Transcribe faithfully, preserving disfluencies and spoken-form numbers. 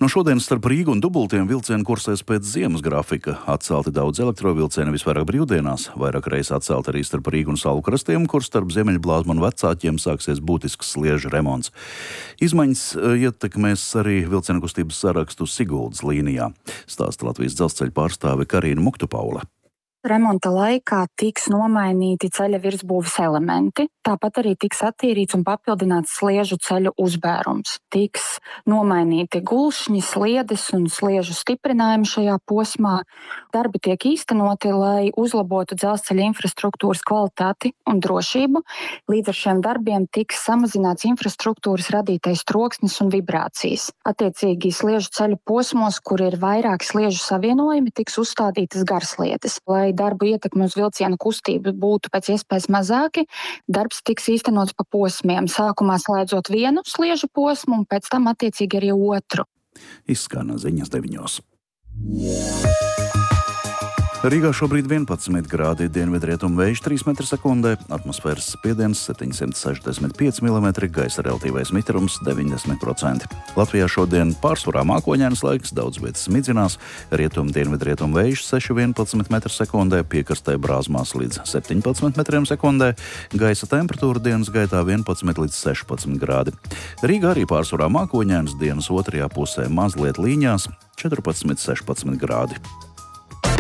No šodienas starp Rīgu un Dubultiem vilcieni kursēs pēc ziemas grafika. Atcelti daudz elektrovilcieni visvairāk brīvdienās, vairāk reiz atcelti arī starp Rīgu un Salu krastiem, kur starp Ziemeļblāzmu un Vecāķiem sāksies būtisks sliežu remonts. Izmaiņas ietekmēs arī vilcienu kustības sarakstu Siguldas līnijā. Stāsta Latvijas dzelzceļa pārstāve Karīna Muktupaule. Remonta laikā tiks nomainīti ceļa virsbūves elementi, tāpat arī tiks attīrīts un papildināts sliežu ceļu uzbērums. Tiks nomainīti gulšņi, sliedes un sliežu stiprinājumi šajā posmā. Darbi tiek īstenoti, lai uzlabotu dzelzceļa infrastruktūras kvalitāti un drošību. Līdz ar šiem darbiem tiks samazināts infrastruktūras radītais troksnis un vibrācijas. Attiecīgi sliežu ceļu posmos, kur ir vairāki sliežu savienojumi, tiks uzstādītas garsliedes. Lai darbu ietekmi uz vilcienu kustību būtu pēc iespējas mazāki, darbs tiks īstenots pa posmiem, sākumā slēdzot vienu sliežu posmu un pēc tam attiecīgi arī otru. Izskan ziņas deviņos. Rīgā šobrīd vienpadsmit grādi, dienvidrietumu vējš trīs metri sekundē, atmosfēras spiediens septiņsimt sešdesmit pieci milimetri, gaisa relatīvais mitrums deviņdesmit procenti. Latvijā šodien pārsvarā mākoņainas laiks, daudz vietas smidzinās, rietumu dienvidrietumu vējš seši vienpadsmit metri sekundē, piekrastē brāzmās līdz septiņpadsmit metriem sekundē, gaisa temperatūra dienas gaitā vienpadsmit līdz sešpadsmit grādi. Rīgā arī pārsvarā mākoņainas, dienas otrajā pusē mazliet līņās četrpadsmit sešpadsmit grādi.